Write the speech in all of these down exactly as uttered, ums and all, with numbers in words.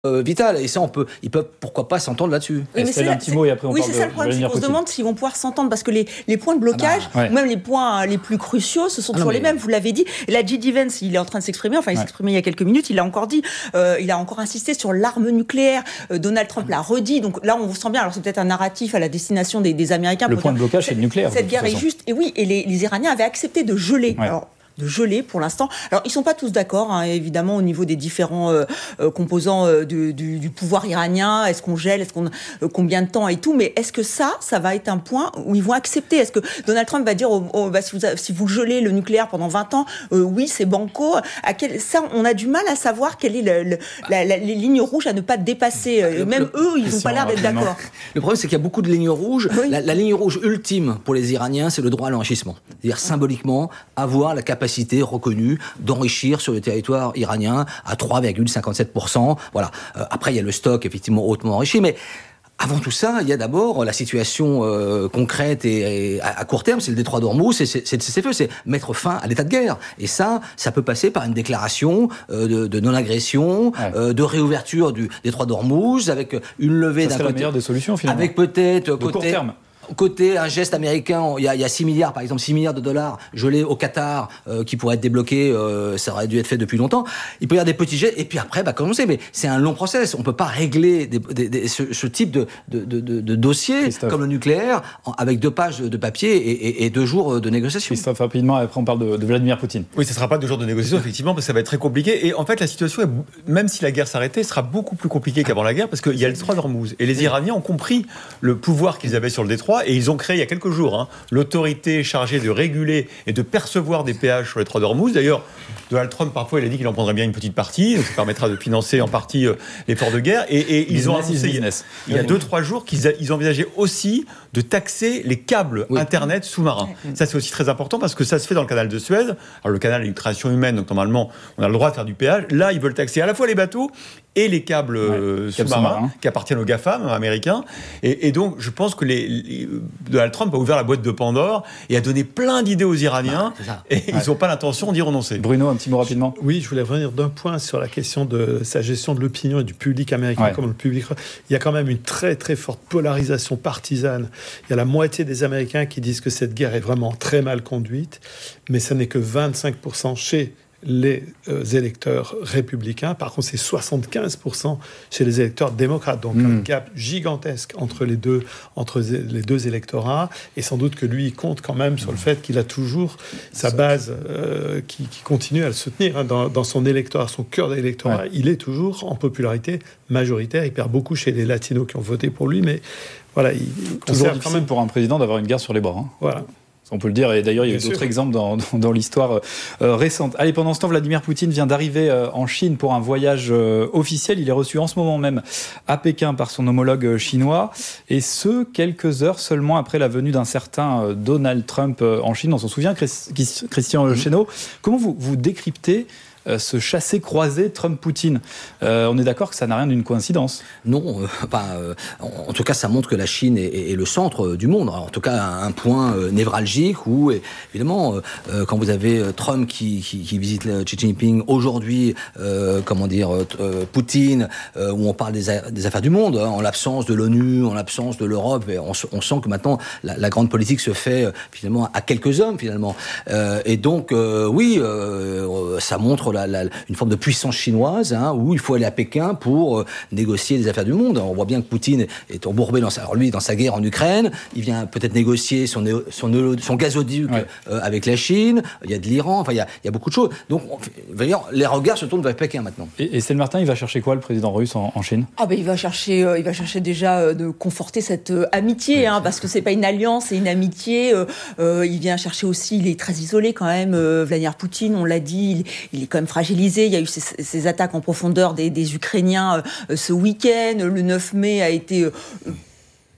Euh, vital, et ça on peut, ils peuvent pourquoi pas s'entendre là-dessus. Oui, mais c'est un petit mot et après on oui, parle c'est ça de le problème, c'est qu'on Poutine. se demande s'ils vont pouvoir s'entendre parce que les, les points de blocage, ah bah, ouais. ou même les points les plus cruciaux, ce sont ah toujours non, mais... les mêmes. Vous l'avez dit. Et là, J D Vance, il est en train de s'exprimer. Enfin, il ouais. s'exprimait il y a quelques minutes. Il l'a encore dit. Euh, il a encore insisté sur l'arme nucléaire. Euh, Donald Trump l'a redit. Donc là, on sent bien. Alors c'est peut-être un narratif à la destination des, des Américains. Le point de blocage, c'est le nucléaire. Cette guerre est juste. Et oui, et les, les Iraniens avaient accepté de geler. Ouais. Alors, de geler pour l'instant. Alors, ils sont pas tous d'accord, hein, évidemment, au niveau des différents euh, euh, composants euh, du, du, du pouvoir iranien. Est-ce qu'on gèle, est-ce qu'on euh, combien de temps et tout. Mais est-ce que ça, ça va être un point où ils vont accepter? Est-ce que Donald Trump va dire, oh, oh, bah, si, vous, si vous gelez le nucléaire pendant vingt ans, euh, oui, c'est banco. À quel, ça, on a du mal à savoir quelles sont le, le, la, la, les lignes rouges à ne pas dépasser. Euh, le, même le, eux, ils n'ont pas l'air d'être d'accord. Le problème, c'est qu'il y a beaucoup de lignes rouges. Oui. La, la ligne rouge ultime pour les Iraniens, c'est le droit à l'enrichissement. C'est-à-dire symboliquement avoir la capacité reconnue d'enrichir sur le territoire iranien à trois virgule cinquante-sept pour cent. Voilà. Euh, après, il y a le stock effectivement hautement enrichi, mais avant tout ça, il y a d'abord la situation euh, concrète et, et à, à court terme, c'est le détroit d'Ormuz, c'est, c'est, c'est le cessez-le-feu, c'est mettre fin à l'état de guerre. Et ça, ça peut passer par une déclaration euh, de, de non-agression, ouais. euh, de réouverture du détroit d'Ormuz, avec une levée ça d'un côté. La meilleure des solutions finalement. Avec peut-être de côté. Court terme. Côté un geste américain, il y, a, il y a six milliards, par exemple, six milliards de dollars gelés au Qatar, euh, qui pourraient être débloqués, euh, ça aurait dû être fait depuis longtemps. Il peut y avoir des petits gestes, et puis après, bah, comme on sait, mais c'est un long process. On peut pas régler des, des, des, ce, ce type de, de, de, de dossier, Christophe. Comme le nucléaire, en, avec deux pages de papier et, et, et deux jours de négociation. Christophe, rapidement, après on parle de, de Vladimir Poutine. Oui, ça ne sera pas deux jours de négociation, effectivement, parce que ça va être très compliqué. Et en fait, la situation, est, même si la guerre s'arrêtait, sera beaucoup plus compliquée qu'avant la guerre, parce qu'il y a le détroit d'Ormuz. Et les Iraniens ont compris le pouvoir qu'ils avaient sur le détroit, et ils ont créé il y a quelques jours hein, l'autorité chargée de réguler et de percevoir des péages sur les détroit d'Ormuz. D'ailleurs, Donald Trump, parfois, il a dit qu'il en prendrait bien une petite partie, donc ça permettra de financer en partie euh, les ports de guerre. Et, et ils ont annoncé business. il y a deux, trois jours qu'ils a, ils envisageaient aussi de taxer les câbles oui. Internet sous-marins. Oui. Ça, c'est aussi très important parce que ça se fait dans le canal de Suez. Alors, le canal est une création humaine, donc normalement, on a le droit de faire du péage. Là, ils veulent taxer à la fois les bateaux et les câbles ouais, euh, sous-marins sous-marin. Qui appartiennent aux GAFAM américains. Et, et donc, je pense que les, les, Donald Trump a ouvert la boîte de Pandore et a donné plein d'idées aux Iraniens. Bah, et ouais. ils n'ont pas l'intention d'y renoncer. Bruno, un petit mot rapidement. Oui, je voulais revenir d'un point sur la question de sa gestion de l'opinion et du public américain. Ouais. Comme le public, il y a quand même une très très forte polarisation partisane. Il y a la moitié des Américains qui disent que cette guerre est vraiment très mal conduite, mais ce n'est que vingt-cinq pour cent chez les euh, électeurs républicains. Par contre, c'est soixante-quinze pour cent chez les électeurs démocrates. Donc, mmh. un gap gigantesque entre les deux, entre les deux électorats. Et sans doute que lui, il compte quand même sur le fait qu'il a toujours sa base euh, qui, qui continue à le soutenir hein, dans, dans son électorat, son cœur d'électorat. Ouais. Il est toujours en popularité majoritaire. Il perd beaucoup chez les latinos qui ont voté pour lui, mais voilà. Il, il toujours difficile quand même pour un président d'avoir une guerre sur les bras. Hein. Voilà. On peut le dire, et d'ailleurs il y a eu d'autres exemples dans, dans, dans l'histoire euh, récente. Allez, pendant ce temps, Vladimir Poutine vient d'arriver euh, en Chine pour un voyage euh, officiel. Il est reçu en ce moment même à Pékin par son homologue chinois, et ce, quelques heures seulement après la venue d'un certain euh, Donald Trump euh, en Chine. On s'en souvient, Chris, Christian mmh. Chesneau. Comment vous, vous décryptez Euh, ce chassé-croisé Trump-Poutine? euh, On est d'accord que ça n'a rien d'une coïncidence? Non, euh, enfin, euh, en, en tout cas, ça montre que la Chine est, est, est le centre euh, du monde. Alors, en tout cas, un, un point euh, névralgique où, et, évidemment, euh, quand vous avez euh, Trump qui, qui, qui visite le Xi Jinping, aujourd'hui, euh, comment dire, euh, Poutine, euh, où on parle des, a, des affaires du monde, hein, en l'absence de l'ONU, en l'absence de l'Europe, et on, on sent que maintenant, la, la grande politique se fait, euh, finalement, à quelques hommes, finalement. Euh, et donc, euh, oui, euh, ça montre La, la, une forme de puissance chinoise, hein, où il faut aller à Pékin pour euh, négocier les affaires du monde. On voit bien que Poutine est embourbé dans sa, alors lui, dans sa guerre en Ukraine. Il vient peut-être négocier son, son, son gazoduc ouais. euh, avec la Chine. Il y a de l'Iran. Enfin, il y a, il y a beaucoup de choses. Donc, on, dire, les regards se tournent vers Pékin maintenant. Et, et Estelle Martin, il va chercher quoi, le président russe en, en Chine? Ah ben, il va chercher, euh, il va chercher déjà euh, de conforter cette euh, amitié, oui. hein, parce que c'est pas une alliance, c'est une amitié. Euh, euh, il vient chercher aussi. Il est très isolé quand même. Euh, Vladimir Poutine, on l'a dit, il, il est quand même fragilisé. Il y a eu ces, ces attaques en profondeur des, des Ukrainiens euh, ce week-end. Le neuf mai a été... Euh,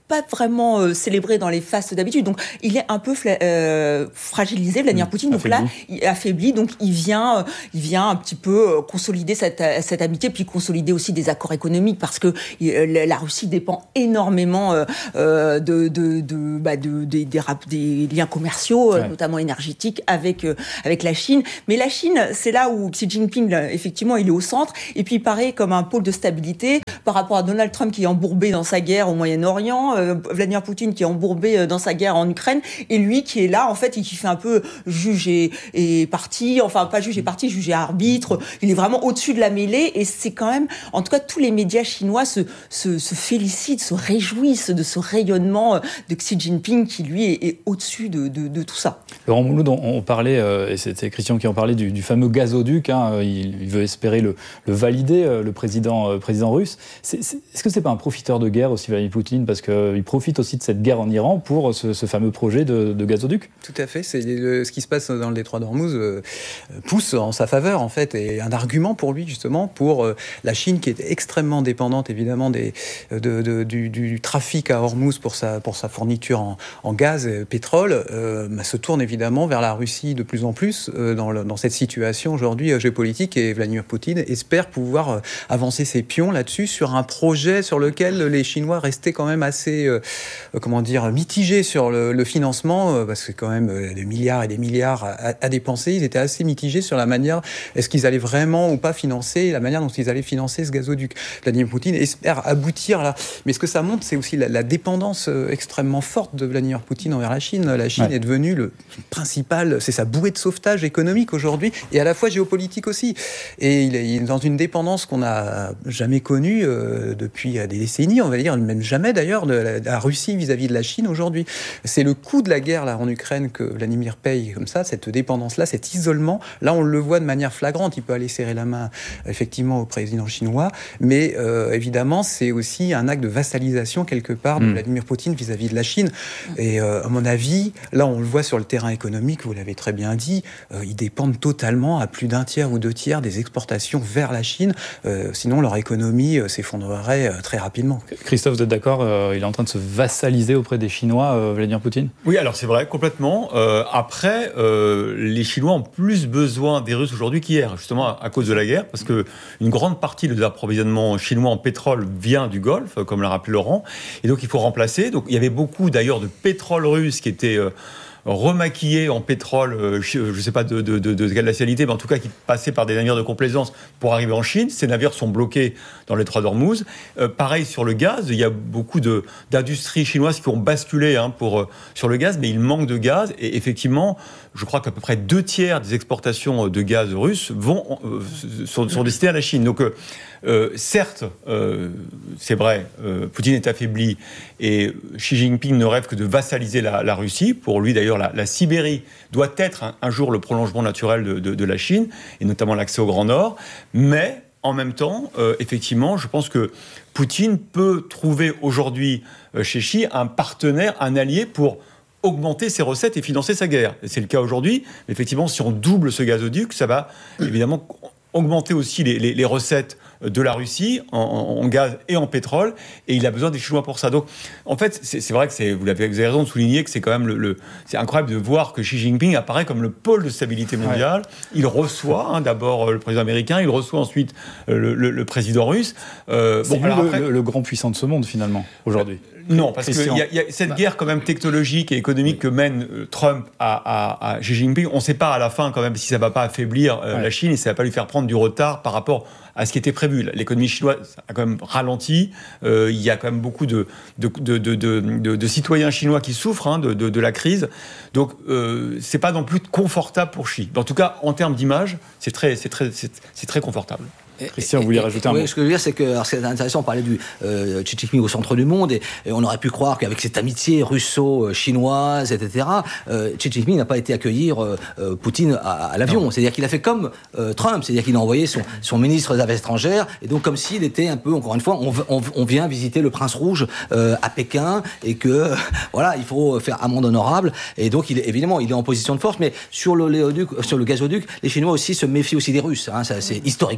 pas vraiment euh, célébré dans les fastes d'habitude. Donc, il est un peu fla- euh, fragilisé, Vladimir Poutine. Donc affaibli. là, il affaibli. Donc, il vient, euh, il vient un petit peu euh, consolider cette, cette amitié, puis consolider aussi des accords économiques, parce que euh, la Russie dépend énormément euh, euh, de, de, de, bah, de, de, des, des liens commerciaux, ouais. euh, notamment énergétiques, avec euh, avec la Chine. Mais la Chine, c'est là où Xi Jinping, là, effectivement, il est au centre, et puis il paraît comme un pôle de stabilité par rapport à Donald Trump qui est embourbé dans sa guerre au Moyen-Orient. Euh, Vladimir Poutine qui est embourbé dans sa guerre en Ukraine, et lui qui est là en fait et qui fait un peu juge et, et parti, enfin pas juge et parti, juge et arbitre. Il est vraiment au-dessus de la mêlée, et c'est quand même, en tout cas tous les médias chinois se, se, se félicitent, se réjouissent de ce rayonnement de Xi Jinping qui lui est, est au-dessus de, de, de tout ça. Laurent Mouloud, on, on parlait, euh, et c'était Christian qui en parlait, du, du fameux gazoduc, hein, il, il veut espérer le, le valider, le président, euh, président russe. C'est, c'est, est-ce que c'est pas un profiteur de guerre aussi, Vladimir Poutine, parce qu'il profite aussi de cette guerre en Iran pour ce, ce fameux projet de, de gazoduc? Tout à fait. C'est le, ce qui se passe dans le détroit d'Ormuz euh, pousse en sa faveur, en fait, et un argument pour lui, justement, pour euh, la Chine, qui est extrêmement dépendante, évidemment, des, de, de, du, du trafic à Ormuz pour sa, pour sa fourniture en, en gaz et pétrole, euh, bah, se tourne évidemment vers la Russie de plus en plus euh, dans, le, dans cette situation aujourd'hui euh, géopolitique, et Vladimir Poutine espère pouvoir euh, avancer ses pions là-dessus sur un projet sur lequel les Chinois restaient quand même assez... Euh, comment dire, mitigés sur le, le financement, euh, parce que c'est quand même euh, des milliards et des milliards à, à dépenser. Ils étaient assez mitigés sur la manière, est-ce qu'ils allaient vraiment ou pas financer, la manière dont ils allaient financer ce gazoduc. Vladimir Poutine espère aboutir là. Mais ce que ça montre, c'est aussi la, la dépendance euh, extrêmement forte de Vladimir Poutine envers la Chine. La Chine ouais. est devenue le principal, c'est sa bouée de sauvetage économique aujourd'hui, et à la fois géopolitique aussi. Et il est, il est dans une dépendance qu'on n'a jamais connue euh, depuis des décennies, on va dire, même jamais d'ailleurs, de la, de la Russie vis-à-vis de la Chine aujourd'hui. C'est le coût de la guerre là en Ukraine que Vladimir paye comme ça, cette dépendance-là, cet isolement. Là, on le voit de manière flagrante. Il peut aller serrer la main effectivement au président chinois, mais euh, évidemment, c'est aussi un acte de vassalisation quelque part de mmh. Vladimir Poutine vis-à-vis de la Chine. Et euh, à mon avis, là, on le voit sur le terrain économique. Vous l'avez très bien dit. Euh, ils dépendent totalement à plus d'un tiers ou deux tiers des exportations vers la Chine. Euh, sinon, leur économie euh, s'effondrerait euh, très rapidement. Christophe, vous êtes d'accord, euh, il est en train de se vassaliser auprès des Chinois, euh, Vladimir Poutine? Oui, alors c'est vrai, complètement. Euh, après, euh, les Chinois ont plus besoin des Russes aujourd'hui qu'hier, justement à, à cause de la guerre, parce que une grande partie de l'approvisionnement chinois en pétrole vient du Golfe, comme l'a rappelé Laurent, et donc il faut remplacer. Donc il y avait beaucoup d'ailleurs de pétrole russe qui était euh, remaquillé en pétrole, euh, je ne sais pas de, de, de, de quelle nationalité, mais en tout cas qui passait par des navires de complaisance pour arriver en Chine. Ces navires sont bloqués dans le détroit d'Ormuz. Euh, pareil sur le gaz, il y a beaucoup de, d'industries chinoises qui ont basculé hein, pour, euh, sur le gaz, mais il manque de gaz. Et effectivement, je crois qu'à peu près deux tiers des exportations de gaz russes vont, euh, sont, sont destinées à la Chine. Donc, euh, euh, certes, euh, c'est vrai, euh, Poutine est affaibli et Xi Jinping ne rêve que de vassaliser la, la Russie. Pour lui, d'ailleurs, la, la Sibérie doit être un, un jour le prolongement naturel de, de, de la Chine, et notamment l'accès au Grand Nord. Mais en même temps, euh, effectivement, je pense que Poutine peut trouver aujourd'hui euh, chez Xi un partenaire, un allié pour augmenter ses recettes et financer sa guerre. Et c'est le cas aujourd'hui. Mais effectivement, si on double ce gazoduc, ça va évidemment augmenter aussi les, les, les recettes de la Russie en, en gaz et en pétrole, et il a besoin des Chinois pour ça. Donc, en fait, c'est, c'est vrai que c'est, vous, avez, vous avez raison de souligner que c'est quand même le, le, c'est incroyable de voir que Xi Jinping apparaît comme le pôle de stabilité mondiale. Ouais. Il reçoit hein, d'abord le président américain, il reçoit ensuite le, le, le président russe. Euh, c'est bon, lui alors après, le, le grand puissant de ce monde finalement aujourd'hui. Non, parce qu'il y, y a cette bah. guerre quand même technologique et économique oui. que mène euh, Trump à, à, à Xi Jinping. On ne sait pas à la fin quand même si ça ne va pas affaiblir euh, ouais. la Chine et ça ne va pas lui faire prendre du retard par rapport à ce qui était prévu. L'économie chinoise a quand même ralenti. Euh, il y a quand même beaucoup de, de, de, de, de, de, de citoyens chinois qui souffrent hein, de, de, de la crise. Donc, euh, ce n'est pas non plus confortable pour Xi. En tout cas, en termes d'image, c'est très, c'est très, c'est, c'est très confortable. Christian, vous voulez rajouter un oui, mot? Ce que je veux dire, c'est que alors, c'est intéressant, on parlait du euh, Xi Jinping au centre du monde, et, et on aurait pu croire qu'avec cette amitié russo-chinoise, et cetera, euh, Xi Jinping n'a pas été accueillir euh, Poutine à, à l'avion. Non. C'est-à-dire qu'il a fait comme euh, Trump, c'est-à-dire qu'il a envoyé son, son ministre des Affaires étrangères, et donc comme s'il était un peu, encore une fois, on, on, on vient visiter le Prince Rouge euh, à Pékin, et que euh, voilà, il faut faire amende honorable. Et donc, il est, évidemment, il est en position de force, mais sur le, léoduc, sur le gazoduc, les Chinois aussi se méfient aussi des Russes. Hein, ça, c'est, historiquement, il y a toujours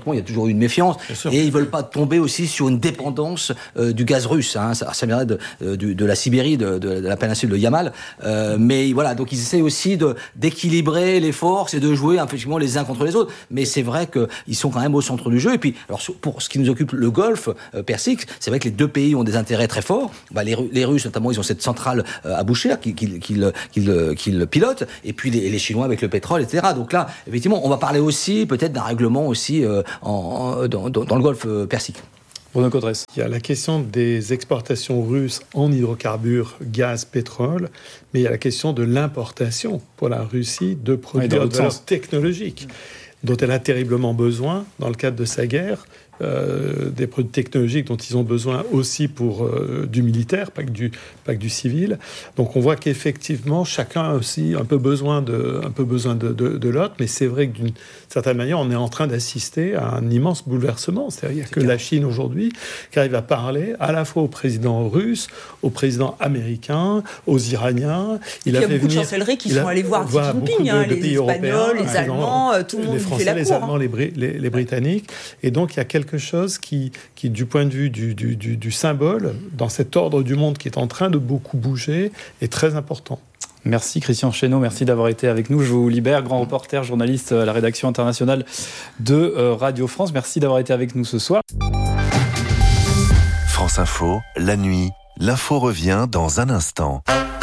ont une méfiance. Et ils veulent pas tomber aussi sur une dépendance euh, du gaz russe. Hein. Ça, ça viendrait de, de, de la Sibérie, de, de, de la péninsule de Yamal. Euh, mais voilà, donc ils essaient aussi de, d'équilibrer les forces et de jouer effectivement les uns contre les autres. Mais c'est vrai qu'ils sont quand même au centre du jeu. Et puis, alors pour ce qui nous occupe, le Golfe euh, Persique, c'est vrai que les deux pays ont des intérêts très forts. Bah, les, les Russes, notamment, ils ont cette centrale euh, à Boucher qu'ils qui, qui, qui, qui, qui pilotent. Et puis les, les Chinois avec le pétrole, et cetera. Donc là, effectivement, on va parler aussi peut-être d'un règlement aussi euh, en, en, dans, dans le Golfe Persique. Bruno Codresse. Il y a la question des exportations russes en hydrocarbures, gaz, pétrole, mais il y a la question de l'importation pour la Russie de produits oui, de valeur technologique dont elle a terriblement besoin dans le cadre de sa guerre. Euh, des produits technologiques dont ils ont besoin aussi pour euh, du militaire, pas que du, pas que du civil. Donc on voit qu'effectivement, chacun a aussi un peu besoin de, un peu besoin de, de, de l'autre, mais c'est vrai que d'une certaine manière, on est en train d'assister à un immense bouleversement. C'est-à-dire c'est que clair. La Chine aujourd'hui, qui arrive à parler à la fois au président russe, au président américain, aux Iraniens. Il, il y a beaucoup venir, de chancelleries qui sont allés voir Xi Jinping, hein, les Espagnols, les Allemands, tout le monde les Français, fait la les cour, Allemands, hein. les, Bri- les, les Britanniques. Et donc il y a quelque quelque chose qui, qui, du point de vue du, du, du, du symbole, dans cet ordre du monde qui est en train de beaucoup bouger, est très important. Merci Christian Chesneau, merci d'avoir été avec nous. Je vous libère, grand reporter, journaliste à la rédaction internationale de Radio France. Merci d'avoir été avec nous ce soir. France Info, la nuit, l'info revient dans un instant.